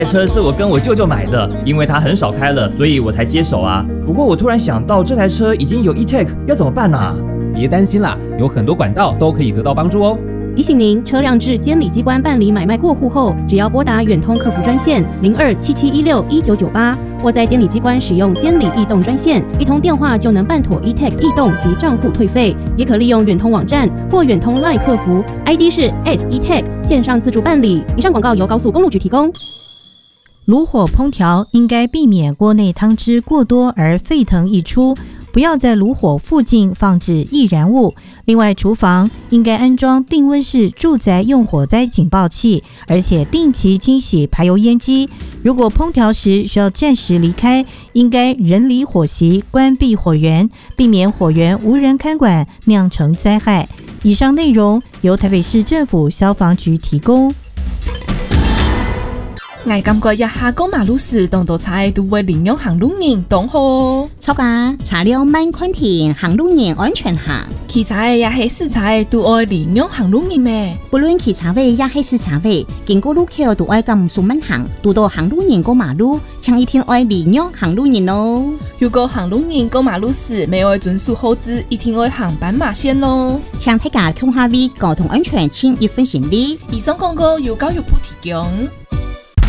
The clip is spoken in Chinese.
这车是我跟我舅舅买的，因为他很少开了，所以我才接手啊。不过我突然想到，这台车已经有 eTag， 要怎么办啊？ 别担心啦，有很多管道都可以得到帮助哦。 提醒您，车辆至监理机关办理买卖过户后，只要拨打远通客服专线0277161998，或在监理机关使用监理异动专线，一通电话就能办妥 eTag 异动及账户退费。也可利用远通网站或远通 LINE 客服 ，ID 是 @eTag 线上自助办理。以上广告由高速公路局提供。 炉火烹调应该避免锅内汤汁过多而沸腾溢出，不要在炉火附近放置易燃物。另外，厨房应该安装定温式住宅用火灾警报器，而且定期清洗排油烟机。如果烹调时需要暂时离开，应该人离火席，关闭火源，避免火源无人看管酿成灾害。以上内容由台北市政府消防局提供。 我感覺一下過馬路時，當到菜都會領養行路人當好。 錯噶，查了慢寬田，行路人安全行。 汽車也係死菜都愛領養行路人咩？ 不論汽車位也係死車位，經過路口都愛咁數慢行，遇到行路人過馬路，請一定愛領養行路人咯。 如果行路人過馬路時未愛遵守號誌，一定愛行斑馬線咯。 請大家共下為交通安全盡一份心力。 以上廣告由教育部提供。